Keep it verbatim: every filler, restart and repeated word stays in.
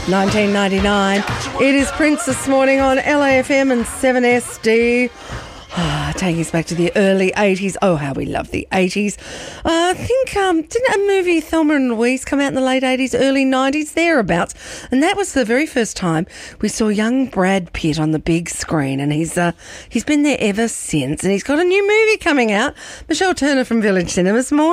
nineteen ninety-nine. It is Prince this morning on L A F M and seven S D. Ah, taking us back to the early eighties. Oh, how we love the eighties. Uh, I think, um, didn't a movie, Thelma and Louise, come out in the late eighties, early nineties, thereabouts? And that was the very first time we saw young Brad Pitt on the big screen. And he's uh, he's been there ever since. And he's got a new movie coming out. Michelle Turner from Village Cinemas. Morning.